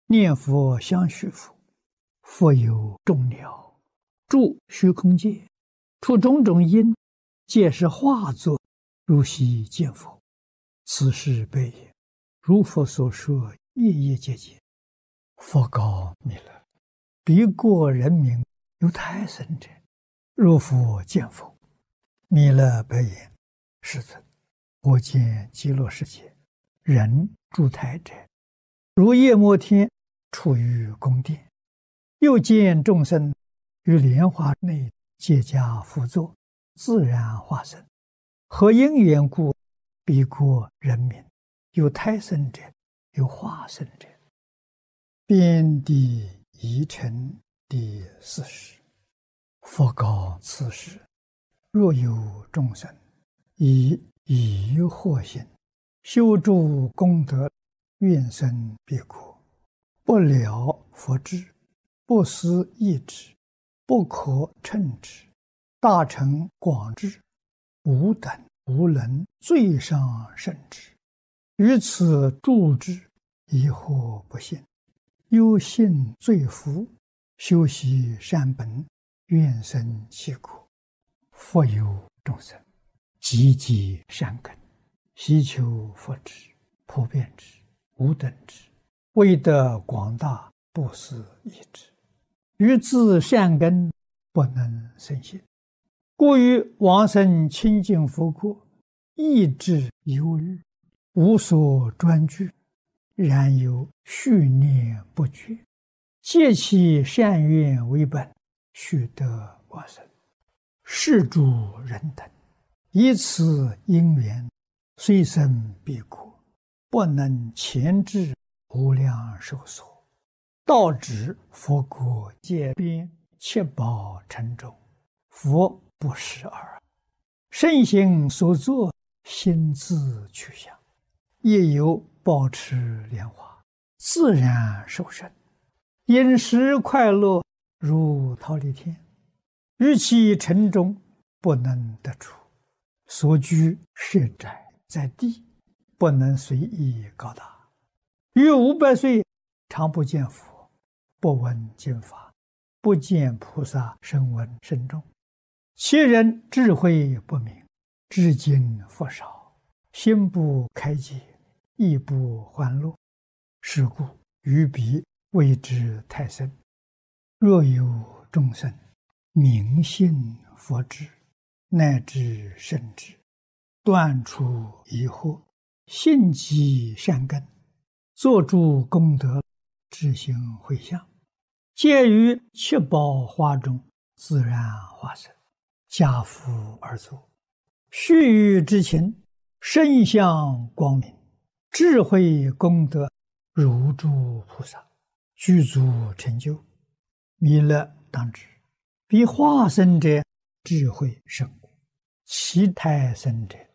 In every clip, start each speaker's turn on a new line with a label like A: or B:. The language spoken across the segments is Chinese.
A: 念佛相续佛，佛有众鸟，住虚空界，出种种因，皆是化作，如昔见佛。此事悲也。如佛所说，夜夜节节。佛告弥勒：彼国人民有胎生者，若复见佛。弥勒白言：世尊，我见极乐世界人住胎者，如夜摩天处于宫殿，又见众生于莲花内结跏趺坐，自然化身。何因缘故？彼国人民有胎生者，有化身者。遍地疑尘第40。佛告此时：若有众生以疑惑心修诸功德，愿生彼国，不了佛智，不思议之，不可称之，大乘广智，无等无能最上甚至，于此住之，疑惑不信，忧信罪福，修习善本，愿生其国。佛有众生积极善根，希求佛智，普遍之，无等之，为得广大，不思议之，于自善根不能生信，故于往生清净佛国，意志忧虑，无所专具，然有续念不绝，借其善愿为本，须得往生。是诸人等以此因缘，虽生彼国，不能前至无量寿所，到指佛国界边，七宝城中，佛不识耳。圣行所作，心自去向，亦有保持莲花，自然受生，饮食快乐，如忉利天。于其城中不能得出，所居设宅在地，不能随意高大。于500岁常不见佛，不闻经法，不见菩萨声闻声众。其人智慧不明，知经佛少，心不开解，意不欢乐，是故于彼谓之胎生。若有众生明信佛智，乃至圣智，断除疑惑，信积善根，作诸功德，知行回向，皆于七宝花中自然化身，家父而坐，须臾之情，身相光明，智慧功德如诸菩萨，具足成就。弥勒当知，彼化身者智慧甚广，其胎生者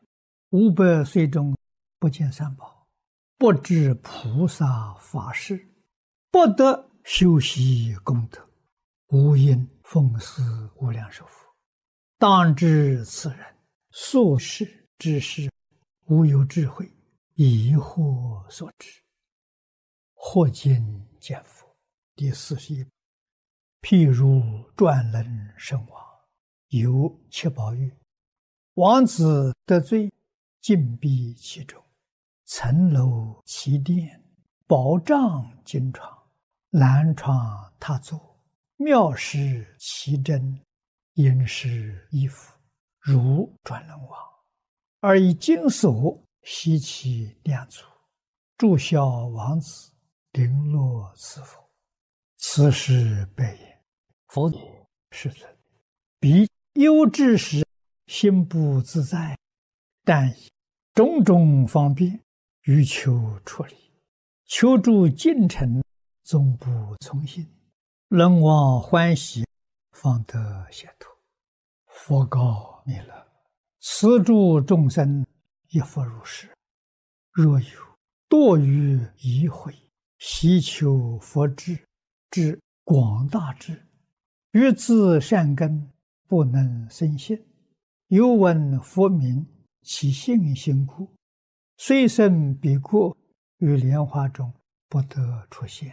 A: 500岁中不见三宝，不知菩萨法事，不得修习功德，无因奉祀无量寿佛。当知此人所事之事，无有智慧，疑惑所致。或今见佛第41。譬如转轮圣王，有七宝玉，王子得罪，禁闭其中，层楼其殿，宝帐金床，蓝床榻座，妙饰其珍，殷实衣服，如转轮王，而以金锁悉其两足，祝孝王子，绫罗赐福。此时悲言：佛也，世尊，彼忧之时，心不自在，但以种种方便，欲求出离，求助进程，总不从心，人望欢喜，方得解脱。佛告弥勒：此诸众生亦复如是。若有堕于疑慧，希求佛智之广大智，于自善根不能生信，犹闻佛名，其信心故，虽生彼国，于莲花中不得出现。